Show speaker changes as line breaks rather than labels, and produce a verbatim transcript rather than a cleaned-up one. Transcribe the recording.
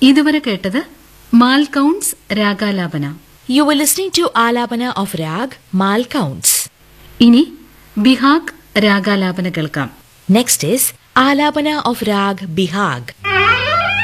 ഇതുവരെ കേട്ടത് മാൽക്കൗണ്ട്സ് രാഗാലാപന.
You were listening to Alapana of Rag Malcounts.
ഇനി ബിഹാഗ് രാഗാലാപന കേൾക്കാം.
Next is Alapana of Rag Bihag.